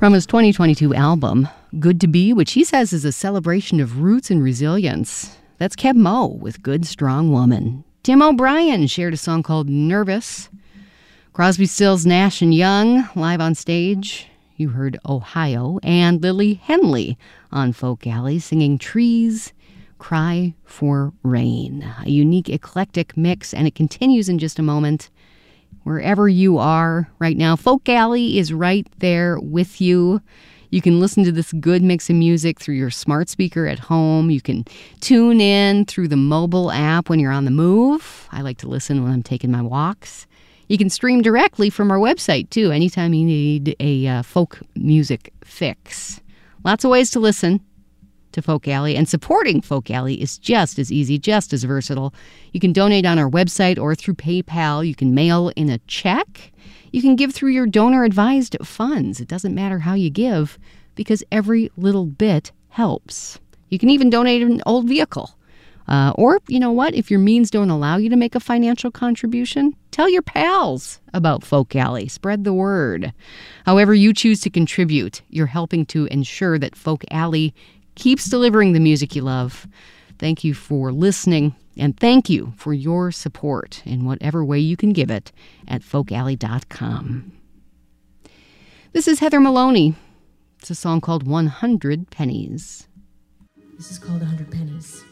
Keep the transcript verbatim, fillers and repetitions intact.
From his twenty twenty-two album, Good to Be, which he says is a celebration of roots and resilience. That's Keb Mo with Good Strong Woman. Tim O'Brien shared a song called Nervous. Crosby, Stills, Nash and Young live on stage. You heard Ohio. And Lily Henley on Folk Alley singing Trees Cry for Rain. A unique, eclectic mix, and it continues in just a moment. Wherever you are right now, Folk Alley is right there with you. You can listen to this good mix of music through your smart speaker at home. You can tune in through the mobile app when you're on the move. I like to listen when I'm taking my walks. You can stream directly from our website, too, anytime you need a uh, folk music fix. Lots of ways to listen to Folk Alley, and supporting Folk Alley is just as easy, just as versatile. You can donate on our website or through PayPal. You can mail in a check. You can give through your donor-advised funds. It doesn't matter how you give, because every little bit helps. You can even donate an old vehicle. Uh, or, you know what, if your means don't allow you to make a financial contribution, tell your pals about Folk Alley. Spread the word. However you choose to contribute, you're helping to ensure that Folk Alley keeps delivering the music you love. Thank you for listening, and thank you for your support in whatever way you can give it at folk alley dot com. This is Heather Maloney. It's a song called one hundred Pennies. This is called one hundred Pennies.